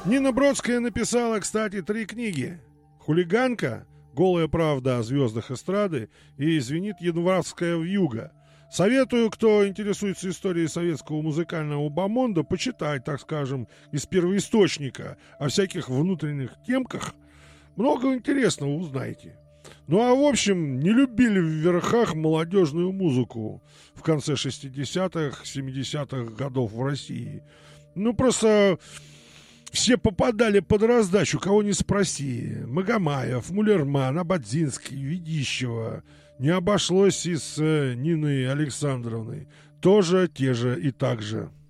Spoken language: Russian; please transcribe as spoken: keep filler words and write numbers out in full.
Нина Бродская написала, кстати, три книги. «Хулиганка», «Голая правда о звездах эстрады» и «Звенит январская вьюга». Советую, кто интересуется историей советского музыкального бомонда, почитать, так скажем, из первоисточника о всяких внутренних темках. Много интересного узнаете. Ну а в общем, не любили в верхах молодежную музыку в конце шестидесятых, семидесятых годов в России. Ну просто все попадали под раздачу, кого не спроси. Магомаев, Мулерман, Ободзинский, Ведищева. Не обошлось и с э, Ниной Александровной. Тоже те же и так же.